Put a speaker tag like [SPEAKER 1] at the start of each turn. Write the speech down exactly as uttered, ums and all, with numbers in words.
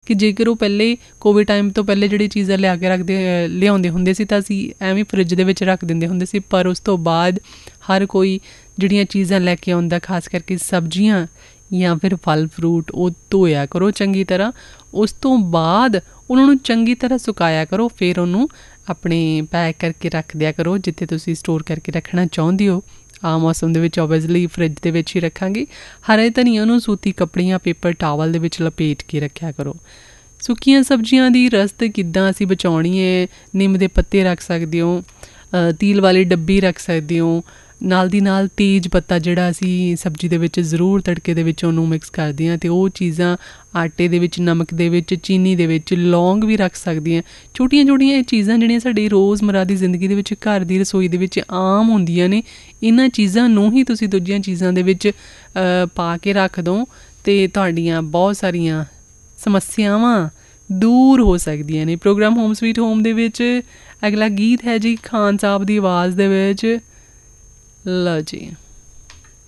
[SPEAKER 1] ਕਿ ਜੇਕਰ ਉਹ ਪਹਿਲੇ ਕੋਵਿਡ ਟਾਈਮ ਤੋਂ ਪਹਿਲੇ ਜਿਹੜੀ ਚੀਜ਼ਾਂ ਲਿਆ ਕੇ ਰੱਖਦੇ ਲਿਆਉਂਦੇ ਹੁੰਦੇ ਸੀ ਤਾਂ ਅਸੀਂ ਐਵੇਂ ਫਰਿੱਜ ਦੇ ਵਿੱਚ ਰੱਖ ਦਿੰਦੇ ਹੁੰਦੇ ਸੀ, ਪਰ ਉਸ ਤੋਂ ਬਾਅਦ ਹਰ ਕੋਈ ਜਿਹੜੀਆਂ ਚੀਜ਼ਾਂ ਲੈ ਕੇ ਆਉਂਦਾ, ਖਾਸ ਕਰਕੇ ਸਬਜ਼ੀਆਂ ਜਾਂ ਫਿਰ ਫਲ ਫਰੂਟ, ਉਹ ਧੋਇਆ ਕਰੋ ਚੰਗੀ ਤਰ੍ਹਾਂ। ਉਸ ਤੋਂ ਬਾਅਦ ਉਹਨਾਂ ਨੂੰ ਚੰਗੀ ਤਰ੍ਹਾਂ ਸੁਕਾਇਆ ਕਰੋ, ਫਿਰ ਉਹਨੂੰ ਆਪਣੇ ਪੈਕ ਕਰਕੇ ਰੱਖ ਦਿਆ ਕਰੋ ਜਿੱਥੇ ਤੁਸੀਂ ਸਟੋਰ ਕਰਕੇ ਰੱਖਣਾ ਚਾਹੁੰਦੇ ਹੋ। ਆਮ ਮੌਸਮ ਦੇ ਵਿੱਚ ਓਬਵੀਅਸਲੀ ਫਰਿੱਜ ਦੇ ਵਿੱਚ ਹੀ ਰੱਖਾਂਗੇ। ਹਰੇ ਧਨੀਆ ਨੂੰ ਸੂਤੀ ਕੱਪੜੇ ਜਾਂ ਪੇਪਰ ਟਾਵਲ ਦੇ ਵਿੱਚ ਲਪੇਟ ਕੇ ਰੱਖਿਆ ਕਰੋ। ਸੁੱਕੀਆਂ ਸਬਜ਼ੀਆਂ ਦੀ ਰਸਤ ਕਿੱਦਾਂ ਅਸੀਂ ਬਚਾਉਣੀ ਹੈ? ਨਿੰਮ ਦੇ ਪੱਤੇ ਰੱਖ ਸਕਦੇ ਹੋ, ਤੀਲ ਵਾਲੀ ਡੱਬੀ ਰੱਖ ਸਕਦੇ ਹੋ, ਨਾਲ ਦੀ ਨਾਲ ਤੇਜ਼ ਪੱਤਾ ਜਿਹੜਾ ਅਸੀਂ ਸਬਜ਼ੀ ਦੇ ਵਿੱਚ ਜ਼ਰੂਰ ਤੜਕੇ ਦੇ ਵਿੱਚ ਉਹਨੂੰ ਮਿਕਸ ਕਰਦੇ ਹਾਂ, ਅਤੇ ਉਹ ਚੀਜ਼ਾਂ ਆਟੇ ਦੇ ਵਿੱਚ, ਨਮਕ ਦੇ ਵਿੱਚ, ਚੀਨੀ ਦੇ ਵਿੱਚ, ਲੌਂਗ ਵੀ ਰੱਖ ਸਕਦੀਆਂ। ਛੋਟੀਆਂ ਛੋਟੀਆਂ ਇਹ ਚੀਜ਼ਾਂ ਜਿਹੜੀਆਂ ਸਾਡੀ ਰੋਜ਼ਮर्रा ਦੀ ਜ਼ਿੰਦਗੀ ਦੇ ਵਿੱਚ, ਘਰ ਦੀ ਰਸੋਈ ਦੇ ਵਿੱਚ ਆਮ ਹੁੰਦੀਆਂ ਨੇ, ਇਹਨਾਂ ਚੀਜ਼ਾਂ ਨੂੰ ਹੀ ਤੁਸੀਂ ਦੂਜੀਆਂ ਚੀਜ਼ਾਂ ਦੇ ਵਿੱਚ ਪਾ ਕੇ ਰੱਖ ਦਿਓ ਅਤੇ ਤੁਹਾਡੀਆਂ ਬਹੁਤ ਸਾਰੀਆਂ ਸਮੱਸਿਆਵਾਂ ਦੂਰ ਹੋ ਸਕਦੀਆਂ ਨੇ। ਪ੍ਰੋਗਰਾਮ ਹੋਮ ਸਵੀਟ ਹੋਮ ਦੇ ਵਿੱਚ ਅਗਲਾ ਗੀਤ ਹੈ ਜੀ ਖਾਨ ਸਾਹਿਬ ਦੀ ਆਵਾਜ਼ ਦੇ ਵਿੱਚ। ਲਓ ਜੀ।